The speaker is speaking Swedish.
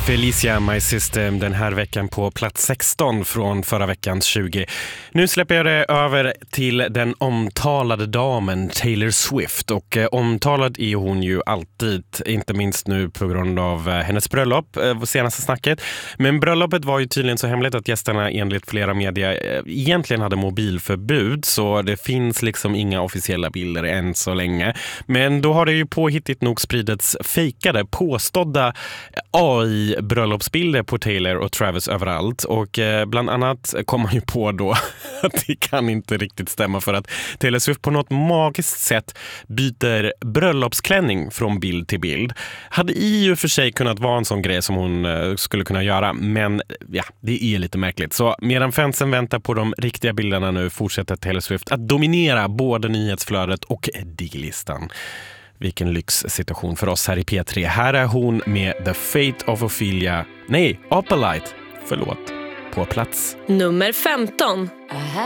Felicia My System den här veckan på plats 16 från förra veckans 20. Nu släpper jag det över till den omtalade damen Taylor Swift. Och omtalad är hon ju alltid, inte minst nu på grund av hennes bröllop, senaste snacket. Men bröllopet var ju tydligen så hemligt att gästerna enligt flera media egentligen hade mobilförbud. Så det finns liksom inga officiella bilder än så länge. Men då har det ju påhittigt nog spridits fejkade, påstådda AI-bröllopsbilder på Taylor och Travis överallt. Och bland annat kom man ju på då att det kan inte riktigt stämma för att Taylor Swift på något magiskt sätt byter bröllopsklänning från bild till bild. Hade i och för sig kunnat vara en sån grej som hon skulle kunna göra, men ja, det är lite märkligt. Så medan fansen väntar på de riktiga bilderna nu fortsätter Taylor Swift att dominera både nyhetsflödet och diglistan. Vilken lyxsituation för oss här i P3. Här är hon med The Fate of Ophelia. Nej, Opalite. Förlåt. På plats nummer 15.